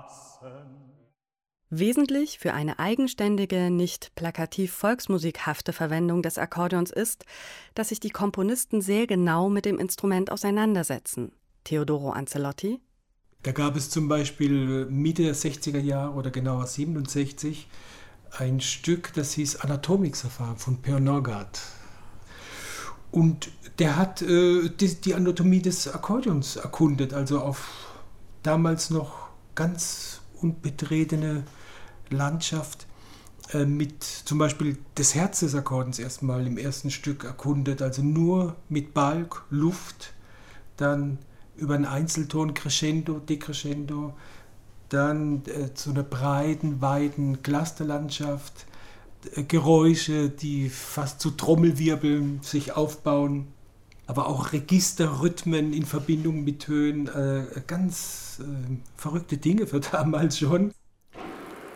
Wesentlich für eine eigenständige, nicht plakativ volksmusikhafte Verwendung des Akkordeons ist, dass sich die Komponisten sehr genau mit dem Instrument auseinandersetzen. Teodoro Ancelotti: Da gab es zum Beispiel Mitte der 60er Jahre oder genauer 67 ein Stück, das hieß Anatomiksaphar von Per Norgard. Und der hat die Anatomie des Akkordeons erkundet, also auf damals noch ganz unbetretene Landschaft mit zum Beispiel das Herz des Akkordeons erstmal im ersten Stück erkundet, also nur mit Balk, Luft, dann über einen Einzelton Crescendo, Decrescendo, dann zu einer breiten, weiten Clusterlandschaft, Geräusche, die fast zu Trommelwirbeln sich aufbauen, aber auch Registerrhythmen in Verbindung mit Tönen, ganz verrückte Dinge für damals schon.